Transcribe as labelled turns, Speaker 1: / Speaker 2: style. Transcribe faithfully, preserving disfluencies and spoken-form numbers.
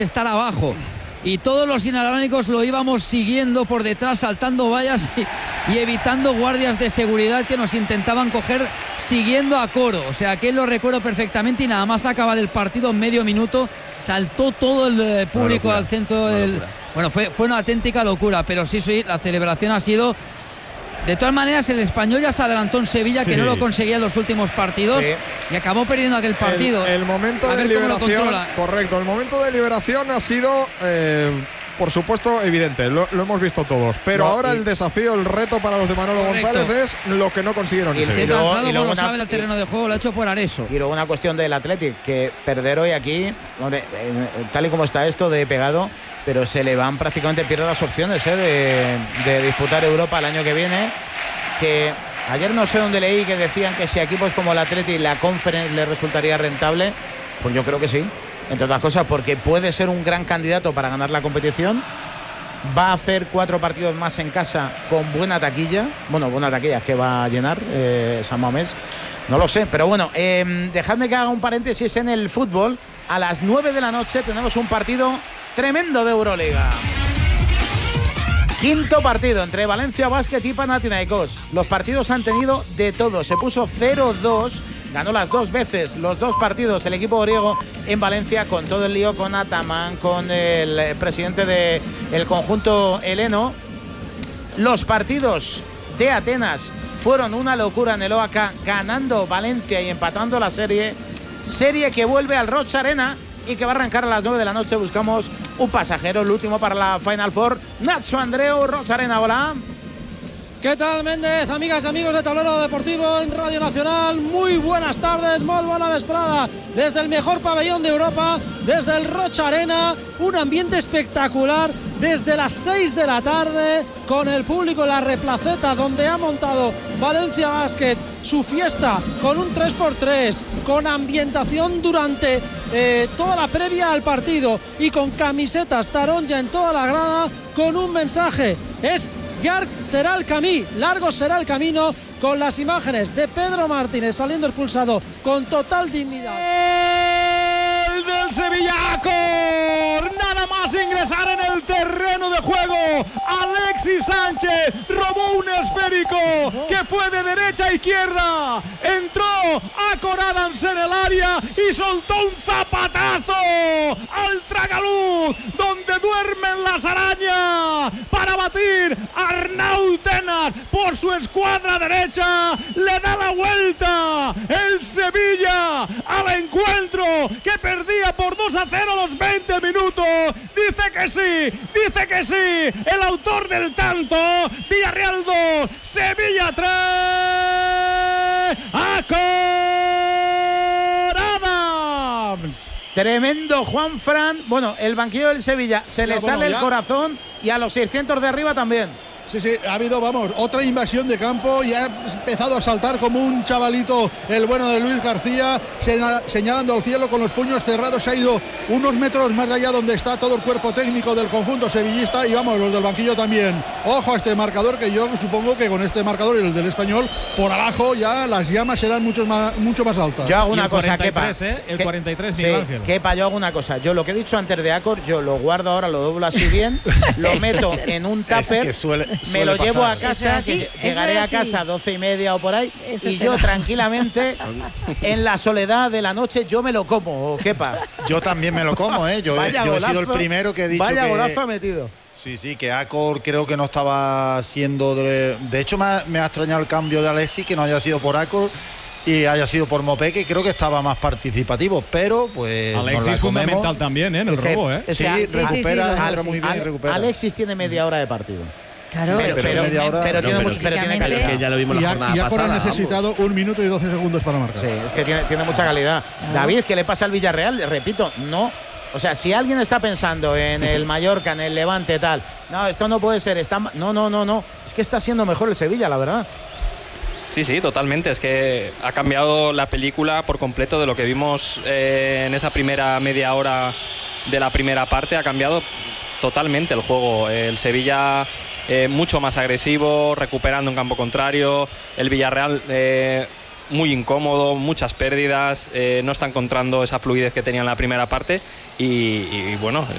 Speaker 1: estar abajo. Y todos los inalámbricos lo íbamos siguiendo por detrás, saltando vallas y, y evitando guardias de seguridad que nos intentaban coger siguiendo a coro. O sea, que lo recuerdo perfectamente y nada más acabar el partido, medio minuto, saltó todo el público al centro del... Bueno, fue, fue una auténtica locura, pero sí, sí, la celebración ha sido... De todas maneras, el Español ya se adelantó en Sevilla, sí, que no lo conseguía en los últimos partidos, sí, y acabó perdiendo aquel partido.
Speaker 2: El, el momento a de liberación, correcto, el momento de liberación ha sido, eh, por supuesto, evidente, lo, lo hemos visto todos. Pero no, ahora y, el desafío, el reto para los de Manolo correcto. González es lo que no consiguieron.
Speaker 3: Y,
Speaker 2: en
Speaker 3: y luego,
Speaker 1: y luego
Speaker 3: una,
Speaker 1: sabe el terreno de juego, lo ha hecho por Areso.
Speaker 3: Y luego una cuestión del Athletic, que perder hoy aquí, hombre, tal y como está esto de pegado, pero se le van prácticamente, pierde las opciones ¿eh? de, de disputar Europa el año que viene. Que ayer no sé dónde leí que decían que si a equipos como el Athletic y la Conference le resultaría rentable, pues yo creo que sí, entre otras cosas porque puede ser un gran candidato para ganar la competición. Va a hacer cuatro partidos más en casa con buena taquilla, bueno, buena taquilla es que va a llenar eh, San Mamés, no lo sé, pero bueno, eh, dejadme que haga un paréntesis en el fútbol. A las nueve de la noche tenemos un partido tremendo de Euroliga. Quinto partido entre Valencia Basket y Panathinaikos. Los partidos han tenido de todo. Se puso cero dos. Ganó las dos veces los dos partidos el equipo griego en Valencia, con todo el lío con Ataman, con el presidente del conjunto heleno. Los partidos de Atenas fueron una locura en el O A K, ganando Valencia y empatando la serie. Serie que vuelve al Rocha Arena y que va a arrancar a las nueve de la noche. Buscamos un pasajero, el último para la Final Four. Nacho Andreu, Rocha Arena, hola.
Speaker 4: ¿Qué tal, Méndez? Amigas y amigos de Tablero Deportivo en Radio Nacional, muy buenas tardes, muy buena vesprada. Desde el mejor pabellón de Europa, desde el Rocha Arena, un ambiente espectacular desde las seis de la tarde, con el público en la replaceta donde ha montado Valencia Basket su fiesta, con un tres por tres, con ambientación durante eh, toda la previa al partido y con camisetas taronja en toda la grada, con un mensaje: es llarg será el camí, largo será el camino, con las imágenes de Pedro Martínez saliendo expulsado con total dignidad.
Speaker 5: El del Sevillacor, nada más ingresar en el terreno de juego, Alexis Sánchez robó un esférico que fue de derecha a izquierda, entró Akor Adams en el área y soltó un zapatazo al tragaluz donde duermen las arañas para batir a Arnau Tenas por su escuadra derecha. Le da la vuelta el Sevilla al encuentro que perdía por dos a cero a los veinte minutos. Dice que sí, dice que sí el autor del tanto. Villarreal dos, Sevilla tres. Akor Adams.
Speaker 3: Tremendo Juanfran. Bueno, el banquillo del Sevilla se le
Speaker 6: ya,
Speaker 3: sale
Speaker 6: bueno,
Speaker 3: el corazón, y a los seiscientos de arriba también.
Speaker 6: Sí, sí, ha habido, vamos, otra invasión de campo y ha empezado a saltar como un chavalito el bueno de Luis García, señalando al cielo con los puños cerrados. Se ha ido unos metros más allá donde está todo el cuerpo técnico del conjunto sevillista y vamos, los del banquillo también. Ojo a este marcador, que yo supongo que con este marcador y el del Español, por abajo ya las llamas serán mucho más, mucho más altas.
Speaker 3: Yo hago una cosa, Kepa.
Speaker 5: ¿eh? El
Speaker 3: que,
Speaker 5: cuarenta y tres,
Speaker 3: sí,
Speaker 5: Miguel Ángel.
Speaker 3: Kepa, yo hago una cosa. Yo lo que he dicho antes de Akor, yo lo guardo ahora, lo doblo así bien, lo meto en un tupper, es suele, suele me lo llevo pasar. a casa,
Speaker 7: así,
Speaker 3: que llegaré a casa a doce y media o por ahí, eso y yo da. tranquilamente, en la soledad de la noche, yo me lo como, Kepa.
Speaker 8: Yo también me lo como, ¿eh? Yo, he, yo golazo, he sido el primero que he dicho
Speaker 3: vaya
Speaker 8: que...
Speaker 3: Vaya golazo ha metido.
Speaker 8: Sí, sí, que Akor creo que no estaba siendo... De, de hecho, me ha, me ha extrañado el cambio de Alexis, que no haya sido por Akor y haya sido por Mopé, que creo que estaba más participativo, pero pues
Speaker 5: Alexis
Speaker 8: nos la
Speaker 5: fundamental también, ¿eh? En el
Speaker 3: es que,
Speaker 5: robo, ¿eh?
Speaker 3: O sea,
Speaker 8: sí,
Speaker 3: sí,
Speaker 8: recupera,
Speaker 3: sí, sí,
Speaker 8: recupera muy bien,
Speaker 3: Ale,
Speaker 8: recupera.
Speaker 3: Alexis tiene media hora de partido.
Speaker 7: Claro,
Speaker 3: pero, pero, pero,
Speaker 8: media hora,
Speaker 3: pero,
Speaker 8: no,
Speaker 3: tiene,
Speaker 8: pero,
Speaker 3: mucho, pero tiene calidad.
Speaker 9: Que ya lo vimos
Speaker 6: y
Speaker 9: la
Speaker 6: a,
Speaker 9: jornada
Speaker 6: y
Speaker 9: pasada.
Speaker 6: ha necesitado
Speaker 9: vamos.
Speaker 6: un minuto y doce segundos para marcar.
Speaker 3: Sí, es que tiene, tiene mucha calidad. No. David, ¿qué le pasa al Villarreal? Repito, no. O sea, si alguien está pensando en el Mallorca, en el Levante, tal, no, esto no puede ser. Está, no, no, no, no. Es que está siendo mejor el Sevilla, la verdad.
Speaker 10: Sí, sí, totalmente. Es que ha cambiado la película por completo de lo que vimos eh, en esa primera media hora de la primera parte. Ha cambiado totalmente el juego. El Sevilla eh, mucho más agresivo, recuperando en campo contrario. El Villarreal eh, muy incómodo, muchas pérdidas, eh, no está encontrando esa fluidez que tenía en la primera parte. Y, y bueno,